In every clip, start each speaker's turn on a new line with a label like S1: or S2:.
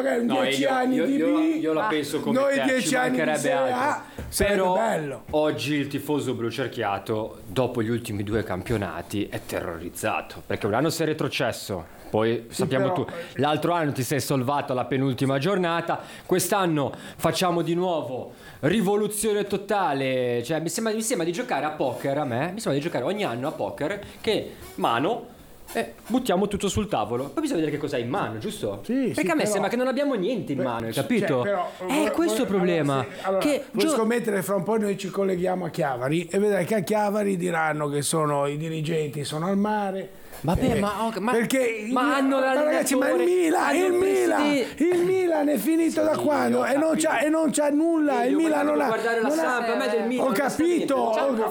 S1: magari 10 anni di B.
S2: Io la penso come
S1: noi
S2: te,
S1: 10 anni di
S2: mancherebbe altro. Però
S1: bello.
S2: oggi il tifoso blucerchiato, dopo gli ultimi 2 campionati, è terrorizzato, perché un anno sei retrocesso, poi sappiamo
S1: però,
S2: tu, l'altro anno ti sei salvato alla penultima giornata, quest'anno facciamo di nuovo rivoluzione totale, cioè mi sembra di giocare a poker, a me mi sembra di giocare ogni anno a poker, che mano buttiamo tutto sul tavolo, poi bisogna vedere che cosa hai in mano, giusto?
S1: Sì,
S2: perché a me
S1: però,
S2: sembra che non abbiamo niente in mano, hai capito? Questo è il problema.
S1: Vuoi scommettere, fra un po' noi ci colleghiamo a Chiavari e vedrai che a Chiavari diranno che i dirigenti sono al mare.
S2: Vabbè,
S1: perché
S2: hanno
S1: ragazzi, ma il Milan è finito da quando? E non c'ha nulla. Il Milan non ha.
S2: Guardare la stampa, a me del Milan.
S1: Ho capito.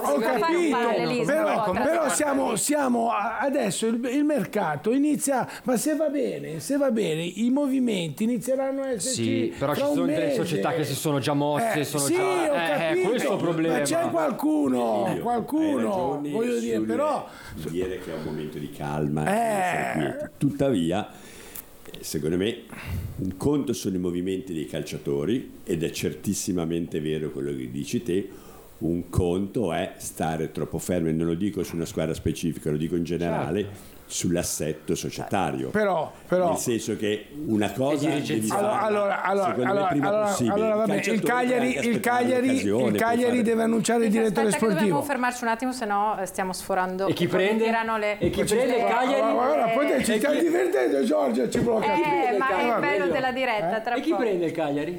S1: Però siamo adesso il mercato inizia, ma se va bene, i movimenti inizieranno a esserci.
S2: Sì, però ci sono delle società che si sono già mosse,
S1: ho capito,
S2: questo è il problema.
S1: Ma c'è qualcuno, voglio dire, però
S3: dire che è un momento di calma, tuttavia secondo me un conto sono i movimenti dei calciatori, ed è certissimamente vero quello che dici te. Un conto è stare troppo fermi, non lo dico su una squadra specifica, lo dico in generale, sull'assetto societario.
S1: Però
S3: nel senso che una cosa devi fare, secondo me prima possibile.
S1: Vabbè, il Cagliari deve annunciare il direttore sportivo.
S4: Dobbiamo fermarci un attimo, se no stiamo sforando.
S2: E chi prende?
S4: E
S2: chi prende il Cagliari?
S1: Guarda, poi ci stai divertendo, Giorgio, ci blocca.
S4: Ma è il bello della diretta.
S2: E chi prende il Cagliari?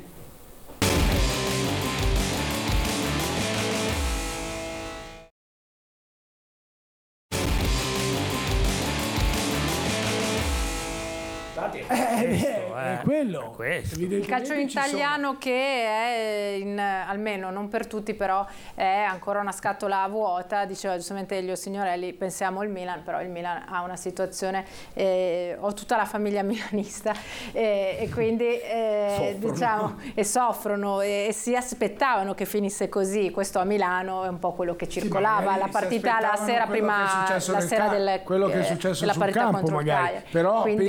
S1: È quello.
S4: Il calcio italiano che è almeno non per tutti, però è ancora una scatola vuota. Diceva giustamente Elio Signorelli, pensiamo al Milan, però il Milan ha una situazione, ho tutta la famiglia milanista e quindi diciamo, e soffrono e si aspettavano che finisse così. Questo a Milano è un po' quello che circolava, la partita la sera prima, la sera
S1: quello che è successo
S4: della
S1: sul
S4: parità
S1: campo
S4: contro
S1: magari, però
S4: quindi,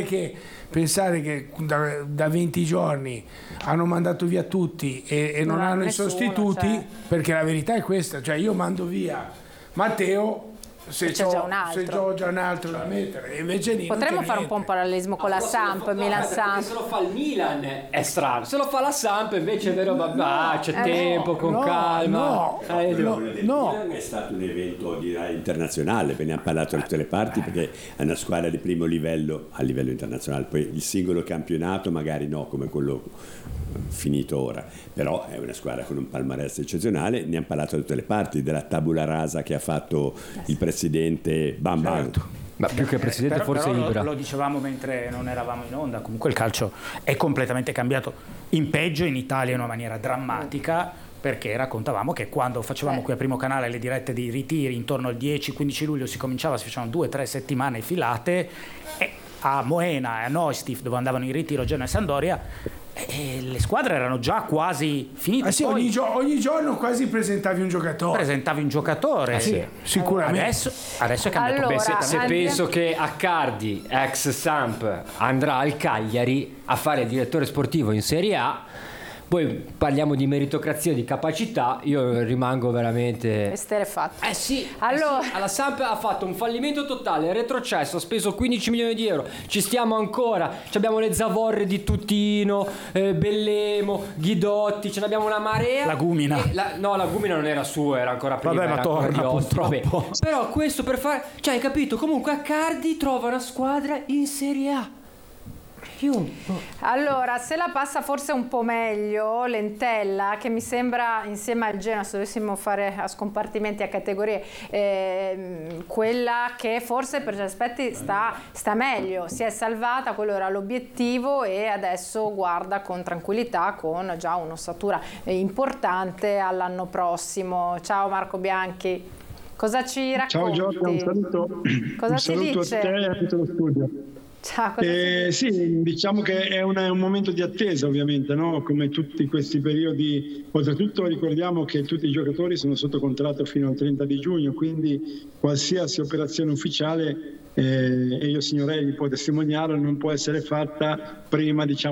S1: pensare che da 20 giorni hanno mandato via tutti e non hanno
S4: nessuno,
S1: i sostituti,
S4: cioè.
S1: Perché la verità è questa, cioè io mando via Matteo se c'ho già un altro da mettere, invece lì
S4: potremmo fare un po' un parallelismo con la Samp, Milan-Samp.
S2: Se lo fa il Milan è strano, se lo fa la Samp invece è vero, c'è tempo, con calma.
S3: Il Milan è stato un evento internazionale, ve ne hanno parlato da tutte le parti, perché è una squadra di primo livello a livello internazionale. Poi il singolo campionato magari no, come quello finito ora, però è una squadra con un palmarès eccezionale. Ne hanno parlato da tutte le parti, della tabula rasa che ha fatto il presidente Bam Bam.
S1: Certo.
S2: Ma più che presidente forse Ibra.
S5: Lo dicevamo mentre non eravamo in onda, comunque il calcio è completamente cambiato in peggio in Italia in una maniera drammatica, perché raccontavamo che quando facevamo qui a Primo Canale le dirette di ritiri intorno al 10-15 luglio si facevano 2-3 settimane filate, e a Moena e a Neustift, dove andavano in ritiro Genoa e Sampdoria, e le squadre erano già quasi finite.
S1: Sì,
S5: poi
S1: ogni giorno quasi presentavi un giocatore.
S5: Sì,
S1: sicuramente.
S5: Adesso è cambiato.
S4: Allora,
S2: Se penso che Accardi, ex Samp, andrà al Cagliari a fare il direttore sportivo in Serie A, poi parliamo di meritocrazia, di capacità, io rimango veramente
S4: esterefatto.
S2: Allora, alla Samp ha fatto un fallimento totale, retrocesso, ha speso 15 milioni di euro, ci stiamo ancora, abbiamo le zavorre di Tutino, Bellemo, Ghidotti, ce n'abbiamo una marea.
S5: La Gumina.
S2: La Gumina non era sua, era ancora prima.
S5: Vabbè, ma torna purtroppo.
S2: Però questo per fare, hai capito, comunque Accardi trova una squadra in Serie A.
S4: Allora, se la passa forse un po' meglio Lentella, che mi sembra, insieme al Genoa, se dovessimo fare a scompartimenti, a categorie, quella che forse per certi aspetti sta meglio, si è salvata, quello era l'obiettivo, e adesso guarda con tranquillità, con già un'ossatura importante all'anno prossimo. Ciao Marco Bianchi, cosa ci racconti?
S6: Ciao Giorgio, un saluto.
S4: Cosa
S6: un saluto
S4: dice?
S6: a te e a tutto lo studio.
S4: Ciao,
S6: sì, diciamo che è un momento di attesa, ovviamente, no? Come tutti questi periodi. Oltretutto ricordiamo che tutti i giocatori sono sotto contratto fino al 30 di giugno, quindi qualsiasi operazione ufficiale, e io Signorelli può testimoniarlo, non può essere fatta prima, diciamo,